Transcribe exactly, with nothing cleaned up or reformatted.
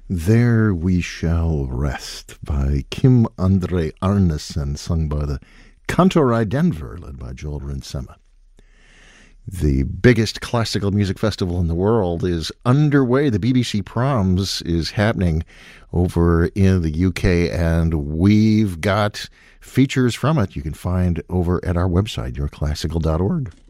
There We Shall Rest by Kim André Arnesen, sung by the Kantorei Denver, led by Joel Rinsema. The biggest classical music festival in the world is underway. The B B C Proms is happening over in the U K, and we've got features from it you can find over at our website, your classical dot org.